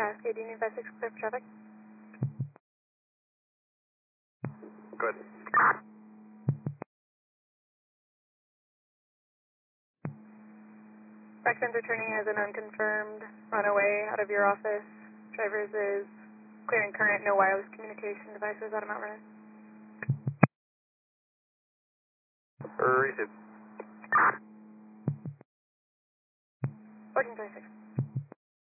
Cascade Union 56 clear for traffic. Good. Rexon's returning as an unconfirmed runaway out of your office. Drivers is clearing current, no wireless communication devices out of Mount Vernon. Receive.